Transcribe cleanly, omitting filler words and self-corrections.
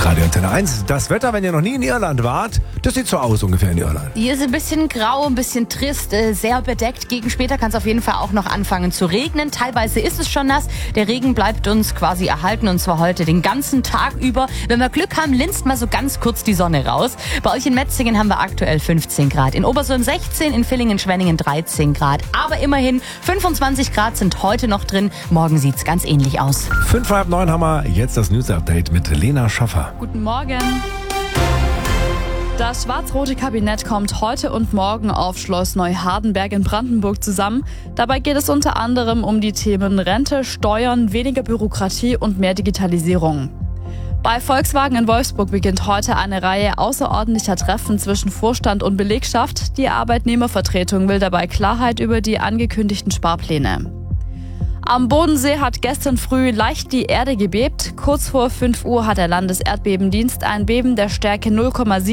Radio Antenne 1. Das Wetter, wenn ihr noch nie in Irland wart, das sieht so aus ungefähr in Irland. Hier ist ein bisschen grau, ein bisschen trist, sehr bedeckt. Gegen später kann es auf jeden Fall auch noch anfangen zu regnen. Teilweise ist es schon nass. Der Regen bleibt uns quasi erhalten und zwar heute den ganzen Tag über. Wenn wir Glück haben, linst mal so ganz kurz die Sonne raus. Bei euch in Metzingen haben wir aktuell 15 Grad. In Obersohn 16, in Villingen-Schwenningen 13 Grad. Aber immerhin 25 Grad sind heute noch drin. Morgen sieht's ganz ähnlich aus. 5:30 haben wir jetzt das News-Update mit Lena Schaffer. Guten Morgen. Das schwarz-rote Kabinett kommt heute und morgen auf Schloss Neuhardenberg in Brandenburg zusammen. Dabei geht es unter anderem um die Themen Rente, Steuern, weniger Bürokratie und mehr Digitalisierung. Bei Volkswagen in Wolfsburg beginnt heute eine Reihe außerordentlicher Treffen zwischen Vorstand und Belegschaft. Die Arbeitnehmervertretung will dabei Klarheit über die angekündigten Sparpläne. Am Bodensee hat gestern früh leicht die Erde gebebt. Kurz vor 5 Uhr hat der Landeserdbebendienst ein Beben der Stärke 0,7